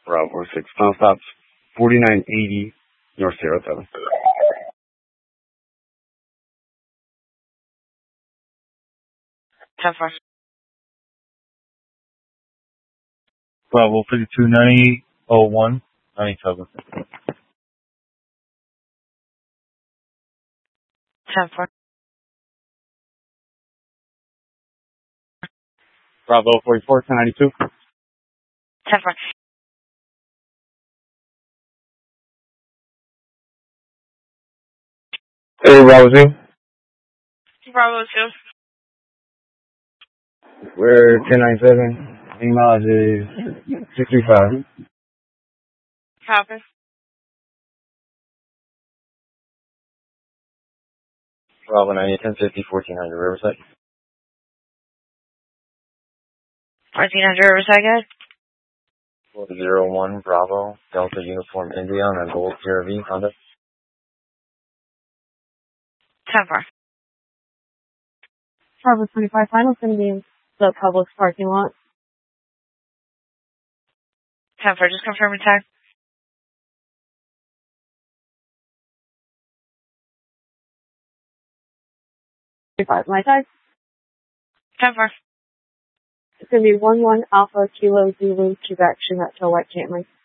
Bravo 6. Final stops 4980 North Sierra 7. Ten four. Bravo 52 9001 97. 10-4. Bravo 44 1092. 10-4. Hey, Bravo 2. Bravo 2. We're 1097. Mileage is 65. Copy. Bravo 90 1050 1400 Riverside. 1400 Riverside, guys. 401 Bravo Delta Uniform India on a Gold CRV Honda. 10-4. Bravo 25 final is going to be in the Publix parking lot. 10-4. Just confirm your time. 25. My tag. 10-4. It's going to be 11 Alpha Kilo Zulu Quebec Chinook White Camry.